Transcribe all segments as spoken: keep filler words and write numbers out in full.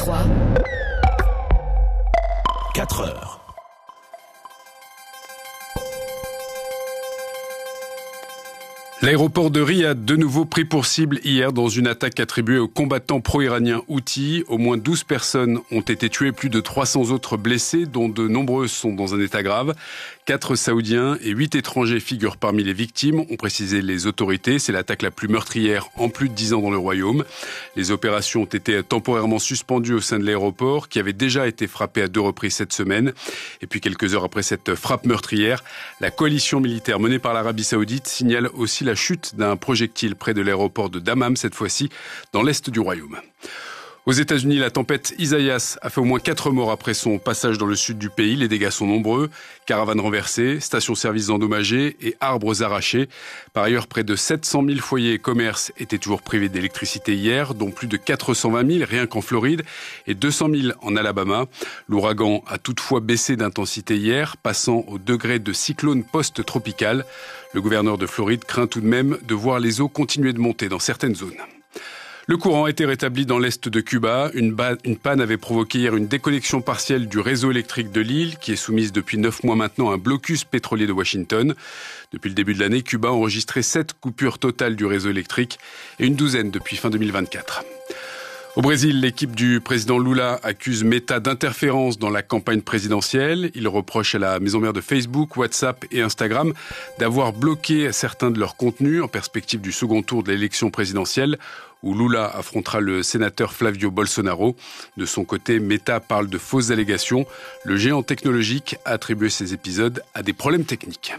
trois. quatre heures. L'aéroport de Riyad, de nouveau pris pour cible hier dans une attaque attribuée aux combattants pro-iraniens Houthis. Au moins douze personnes ont été tuées, plus de trois cents autres blessés, dont de nombreuses sont dans un état grave. Quatre Saoudiens et huit étrangers figurent parmi les victimes, ont précisé les autorités. C'est l'attaque la plus meurtrière en plus de dix ans dans le royaume. Les opérations ont été temporairement suspendues au sein de l'aéroport, qui avait déjà été frappé à deux reprises cette semaine. Et puis quelques heures après cette frappe meurtrière, la coalition militaire menée par l'Arabie Saoudite signale aussi la chute d'un projectile près de l'aéroport de Dammam, cette fois-ci dans l'est du royaume. Aux États-Unis, la tempête Isaias a fait au moins quatre morts après son passage dans le sud du pays. Les dégâts sont nombreux. Caravanes renversées, stations-service endommagées et arbres arrachés. Par ailleurs, près de sept cent mille foyers et commerces étaient toujours privés d'électricité hier, dont plus de quatre cent vingt mille rien qu'en Floride et deux cent mille en Alabama. L'ouragan a toutefois baissé d'intensité hier, passant au degré de cyclone post-tropical. Le gouverneur de Floride craint tout de même de voir les eaux continuer de monter dans certaines zones. Le courant a été rétabli dans l'est de Cuba. Une, ba- une panne avait provoqué hier une déconnexion partielle du réseau électrique de l'île, qui est soumise depuis neuf mois maintenant à un blocus pétrolier de Washington. Depuis le début de l'année, Cuba a enregistré sept coupures totales du réseau électrique et une douzaine depuis fin deux mille vingt-quatre. Au Brésil, l'équipe du président Lula accuse Meta d'interférence dans la campagne présidentielle. Il reproche à la maison mère de Facebook, WhatsApp et Instagram d'avoir bloqué certains de leurs contenus en perspective du second tour de l'élection présidentielle, où Lula affrontera le sénateur Flavio Bolsonaro. De son côté, Meta parle de fausses allégations. Le géant technologique a attribué ces épisodes à des problèmes techniques.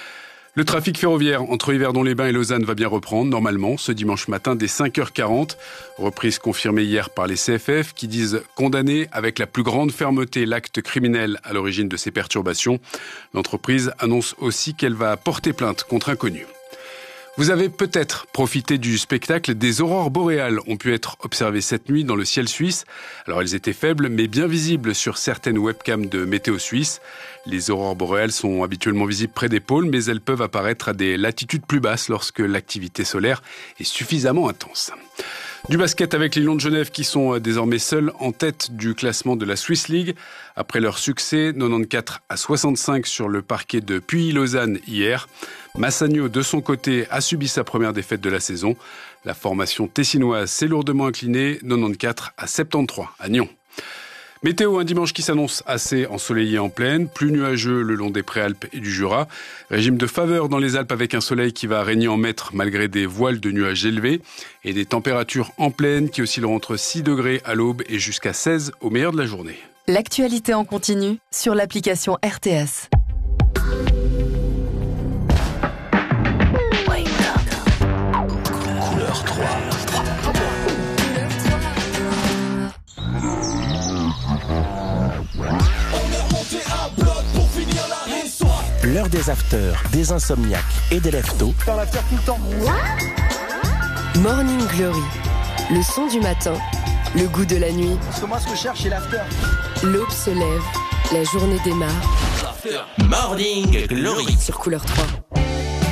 Le trafic ferroviaire entre Yverdon-les-Bains et Lausanne va bien reprendre, normalement, ce dimanche matin dès cinq heures quarante. Reprise confirmée hier par les C F F qui disent condamner avec la plus grande fermeté l'acte criminel à l'origine de ces perturbations. L'entreprise annonce aussi qu'elle va porter plainte contre inconnus. Vous avez peut-être profité du spectacle. Des aurores boréales ont pu être observées cette nuit dans le ciel suisse. Alors elles étaient faibles mais bien visibles sur certaines webcams de Météo Suisse. Les aurores boréales sont habituellement visibles près des pôles, mais elles peuvent apparaître à des latitudes plus basses lorsque l'activité solaire est suffisamment intense. Du basket avec les Lions de Genève qui sont désormais seuls en tête du classement de la Swiss League. Après leur succès, quatre-vingt-quatorze à soixante-cinq sur le parquet de Puy-Lausanne hier. Massagno, de son côté, a subi sa première défaite de la saison. La formation tessinoise s'est lourdement inclinée, quatre-vingt-quatorze à soixante-treize à Nyon. Météo, un dimanche qui s'annonce assez ensoleillé en plaine, plus nuageux le long des Préalpes et du Jura. Régime de faveur dans les Alpes avec un soleil qui va régner en maître malgré des voiles de nuages élevés et des températures en plaine qui oscilleront entre six degrés à l'aube et jusqu'à seize au meilleur de la journée. L'actualité en continu sur l'application R T S. Couleur trois. L'heure des afters, des insomniaques et des leftos. Dans l'after tout le temps. Morning Glory, le son du matin, le goût de la nuit. Parce que moi, ce que je cherche, c'est l'after. L'aube se lève, la journée démarre. Morning Glory Sur Couleur trois.